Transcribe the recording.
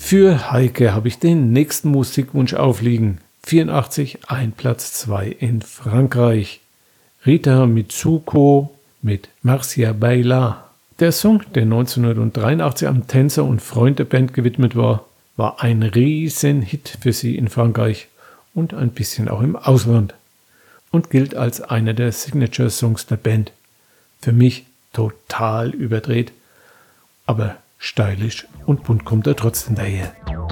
Für Heike habe ich den nächsten Musikwunsch aufliegen. 84, ein Platz 2 in Frankreich. Rita Mitsuko mit Marcia Baila. Der Song, der 1983 am Tänzer und Freund der Band gewidmet war ein Riesenhit für sie in Frankreich und ein bisschen auch im Ausland und gilt als einer der Signature-Songs der Band. Für mich total überdreht, aber stylisch und bunt kommt er trotzdem daher.